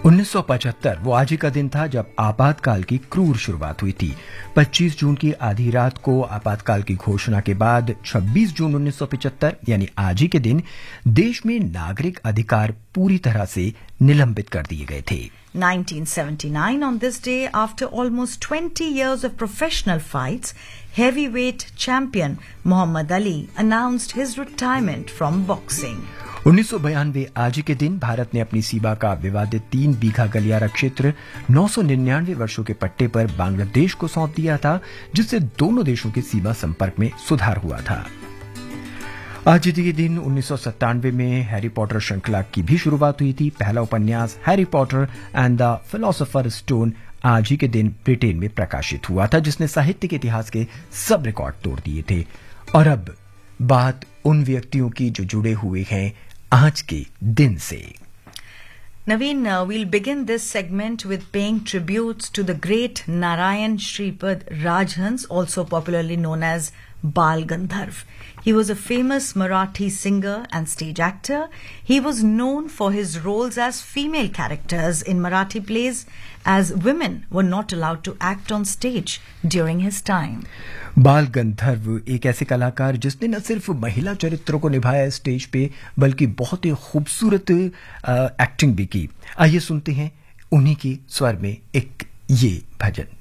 1975 वो आज ही का दिन था जब आपातकाल की क्रूर शुरुआत हुई थी। 25 जून की आधी रात को आपातकाल की घोषणा के बाद 26 जून 1975 यानी आज ही के दिन देश में नागरिक अधिकार पूरी तरह से निलंबित कर दिए गए थे। 1979, on this day, after almost 20 years of professional fights, heavyweight champion Muhammad Ali announced his retirement from boxing. 1992 आज ही के दिन भारत ने अपनी सीमा का विवादित 3 बीघा गलियारा क्षेत्र 999 वर्षों के पट्टे पर बांग्लादेश को सौंप दिया था, जिससे दोनों देशों के सीमा संपर्क में सुधार हुआ था। आज ही के दिन 1997 में हैरी पॉटर श्रृंखला की भी शुरुआत हुई थी। पहला उपन्यास Harry Potter and the philosopher stone आज ही के दिन ब्रिटेन में प्रकाशित हुआ था, जिसने साहित्य के इतिहास के सब रिकॉर्ड तोड़ दिए थे। और अब बात उन व्यक्तियों की जो जुड़े हुए हैं आज के दिन से। Naveen, we'll begin this segment with paying tributes to the great Narayan Shripad Rajhans, also popularly known as Bal Gandharv. He was a famous Marathi singer and stage actor. He was known for his roles as female characters in Marathi plays, as women were not allowed to act on stage during his time. बाल गंधर्व एक ऐसे कलाकार जिसने न सिर्फ महिला चरित्रों को निभाया स्टेज पे, बल्कि बहुत ही खूबसूरत एक्टिंग भी की। आइए सुनते हैं उन्हीं की स्वर में एक ये भजन।